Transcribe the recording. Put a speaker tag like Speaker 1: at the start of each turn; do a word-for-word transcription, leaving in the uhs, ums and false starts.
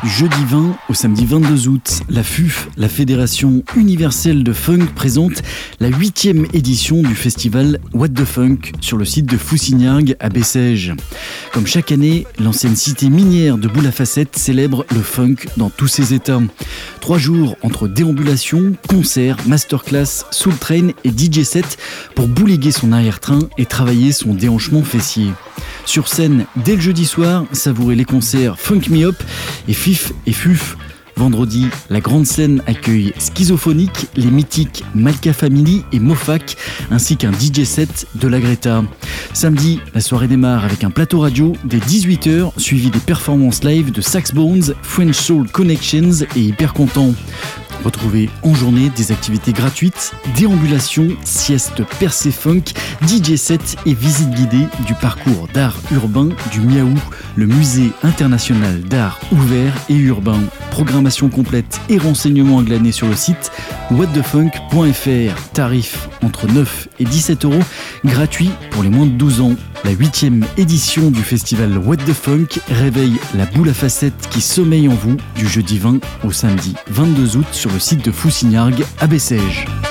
Speaker 1: Du jeudi vingt au samedi vingt-deux août, la F U F, la Fédération universelle de funk, présente la huitième édition du festival What the Funk sur le site de Foussignargues à Bessèges. Comme chaque année, l'ancienne cité minière de Boule-à-Facettes célèbre le funk dans tous ses états. Trois jours entre déambulations, concerts, masterclass, soul train et D J set pour bouliguer son arrière-train et travailler son déhanchement fessier. Sur scène, dès le jeudi soir, savourez les concerts Funk Me Up et F I F et F U F. Vendredi, la grande scène accueille Schizophonique, les mythiques Malka Family et Mofac, ainsi qu'un D J set de la Greta. Samedi, la soirée démarre avec un plateau radio dès dix-huit heures, suivi des performances live de Saxbones, French Soul Connections et Hyper Content. Retrouvez en journée des activités gratuites, déambulations, siestes percées funk, D J set et visites guidées du parcours d'art urbain du Miaou, le musée international d'art ouvert et urbain. Programmation complète et renseignements glanés sur le site what the funk point f r. Tarif entre neuf et dix-sept euros, gratuit pour les moins de douze ans. La huitième édition du festival What the Funk réveille la boule à facettes qui sommeille en vous du jeudi vingt au samedi vingt-deux août sur le site de Foussignargues à Bessèges.